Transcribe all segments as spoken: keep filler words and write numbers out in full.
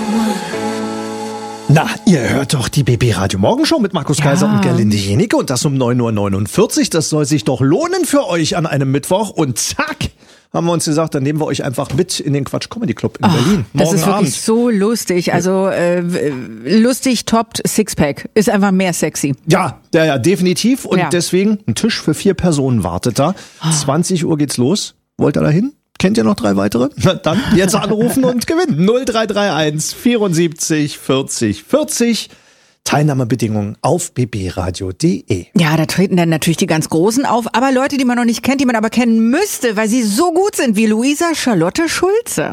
Na, ihr hört doch die B B Radio Morgenshow mit Markus Kaiser Ja. und Gerlinde Jenike und das um neun Uhr neunundvierzig. Das soll sich doch lohnen für euch an einem Mittwoch und zack, haben wir uns gesagt, dann nehmen wir euch einfach mit in den Quatsch Comedy Club in Ach, Berlin. das Morgen ist wirklich Abend. so lustig. Also äh, lustig toppt Sixpack. Ist einfach mehr sexy. Ja, ja, ja, definitiv. Und Ja. deswegen, ein Tisch für vier Personen wartet da. zwanzig Uhr geht's los. Wollt ihr da hin? Kennt ihr noch drei weitere? Na dann jetzt anrufen und gewinnen. null drei drei eins vierundsiebzig vierzig vierzig. Teilnahmebedingungen auf b b radio punkt d e. Ja, da treten dann natürlich die ganz Großen auf. Aber Leute, die man noch nicht kennt, die man aber kennen müsste, weil sie so gut sind wie Luisa Charlotte Schulze.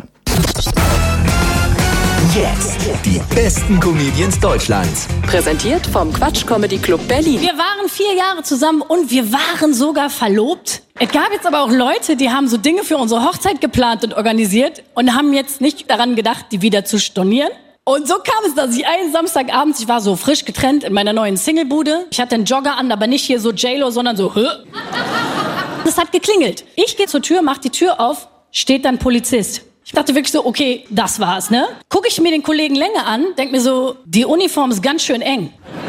Jetzt die besten Comedians Deutschlands. Präsentiert vom Quatsch Comedy Club Berlin. Wir waren vier Jahre zusammen und wir waren sogar verlobt. Es gab jetzt aber auch Leute, die haben so Dinge für unsere Hochzeit geplant und organisiert und haben jetzt nicht daran gedacht, die wieder zu stornieren. Und so kam es, dass ich einen Samstagabend, ich war so frisch getrennt in meiner neuen Singlebude. Ich hatte einen Jogger an, aber nicht hier so J-Lo, sondern so, hä? Das hat geklingelt. Ich gehe zur Tür, mach die Tür auf, steht dann Polizist. Ich dachte wirklich so, okay, das war's, ne? Guck ich mir den Kollegen länger an, denk mir so, die Uniform ist ganz schön eng.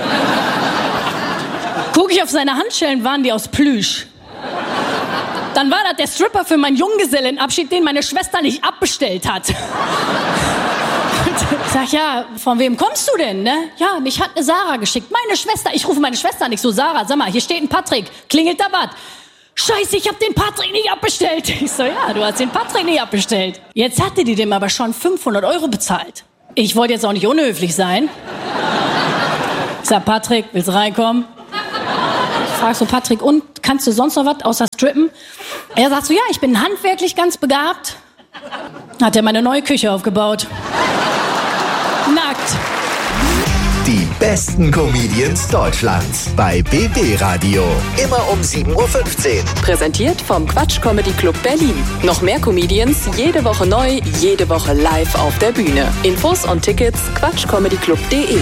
Guck ich auf seine Handschellen, waren die aus Plüsch. Dann war das der Stripper für meinen Junggesellenabschied, den meine Schwester nicht abbestellt hat. Ich sag, ja, von wem kommst du denn, ne? Ja, mich hat eine Sarah geschickt. Meine Schwester, ich rufe meine Schwester nicht so, Sarah, sag mal, hier steht ein Patrick, klingelt da was? Scheiße, ich hab den Patrick nicht abbestellt. Ich so, ja, du hast den Patrick nicht abbestellt. Jetzt hatte die dem aber schon fünfhundert Euro bezahlt. Ich wollte jetzt auch nicht unhöflich sein. Ich sag, Patrick, willst du reinkommen? Ich frag so, Patrick, und, kannst du sonst noch was außer strippen? Er sagt so, ja, ich bin handwerklich ganz begabt. Hat er meine neue Küche aufgebaut. Nackt. Die besten Comedians Deutschlands bei B B Radio. Immer um sieben Uhr fünfzehn. Präsentiert vom Quatsch Comedy Club Berlin. Noch mehr Comedians, jede Woche neu, jede Woche live auf der Bühne. Infos und Tickets quatsch comedy club punkt d e.